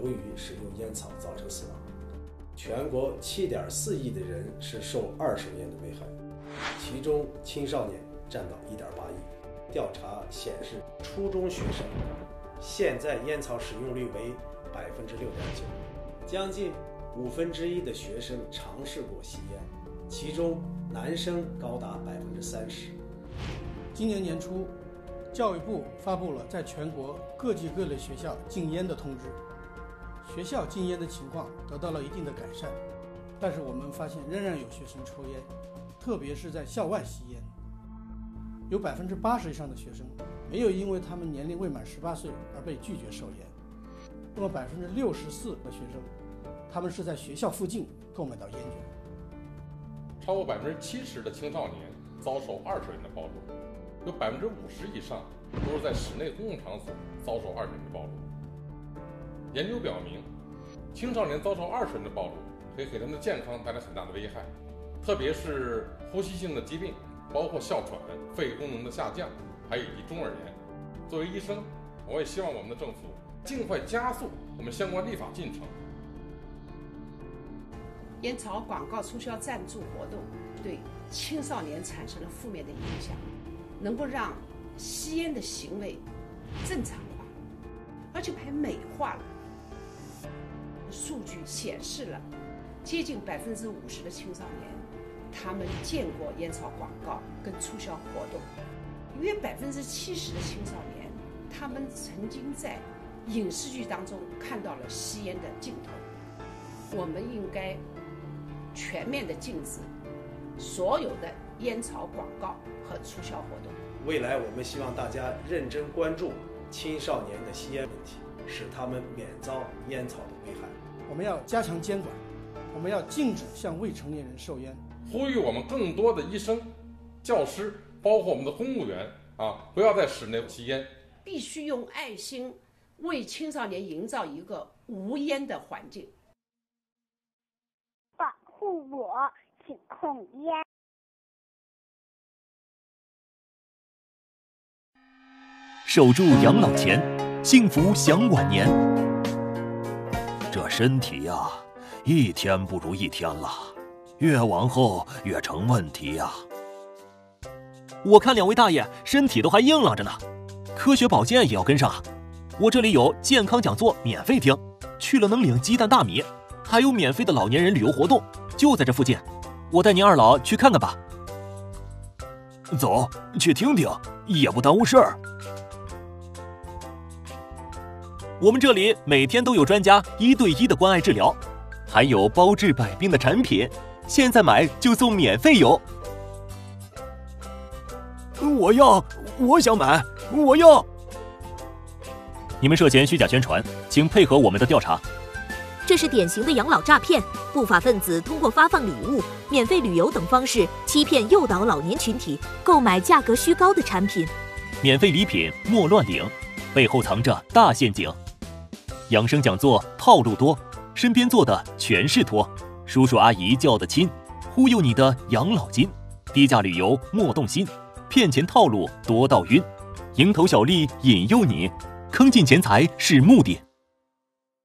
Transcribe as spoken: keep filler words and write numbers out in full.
由于使用烟草造成死亡。全国 七点四亿的人是受二手烟的危害，其中青少年占到 一点八亿。调查显示，初中学生现在烟草使用率为 百分之六点九， 将近五分之一的学生尝试过吸烟，其中男生高达 百分之三十。 今年年初，教育部发布了在全国各级各类学校禁烟的通知，学校禁烟的情况得到了一定的改善，但是我们发现仍然有学生抽烟，特别是在校外吸烟。有 百分之八十 以上的学生没有因为他们年龄未满十八岁而被拒绝售烟，那么 百分之六十四 的学生他们是在学校附近购买到烟卷。 超过 百分之七十 的青少年遭受二手烟的暴露，有 百分之五十 以上都是在室内公共场所遭受二手烟的暴露。研究表明，青少年遭受二手烟的暴露会给他们的健康带来很大的危害，特别是呼吸性的疾病，包括哮喘、肺功能的下降，还有以及中耳炎。作为医生，我也希望我们的政府尽快加速我们相关立法进程。 烟草广告促销赞助活动对青少年产生了负面的影响，能够让吸烟的行为正常化，而且还美化了。数据显示了，接近 百分之五十 的青少年他们见过烟草广告跟促销活动，约 百分之七十 的青少年他们曾经在影视剧当中看到了吸烟的镜头。我们应该全面的禁止所有的烟草广告和促销活动。 未来我们希望大家认真关注青少年的吸烟问题，使他们免遭烟草的危害。 我们要加强监管，我们要禁止向未成年人售烟， 呼吁我们更多的医生、教师，包括我们的公务员啊，不要在室内吸烟。 必须用爱心为青少年营造一个无烟的环境。 保护我，请控烟。 守住养老钱，幸福享晚年。这身体呀、啊，一天不如一天了，越往后越成问题呀、啊。 我看两位大爷身体都还硬朗着呢，科学保健也要跟上啊！我这里有健康讲座免费听，去了能领鸡蛋大米，还有免费的老年人旅游活动，就在这附近。我带您二老去看看吧。 走，去听听，也不耽误事儿。 我们这里每天都有专家一对一的关爱治疗，还有包治百病的产品，现在买就送免费邮。 我要，我想买，我要。 你们涉嫌虚假宣传，请配合我们的调查。 这是典型的养老诈骗，不法分子通过发放礼物、免费旅游等方式欺骗诱导老年群体购买价格虚高的产品。 免费礼品莫乱领，背后藏着大陷阱。养生讲座套路多，身边坐的全是托，叔叔阿姨叫得亲，忽悠你的养老金。低价旅游莫动心，骗钱套路多到晕，蝇头小利引诱你，坑进钱财是目的。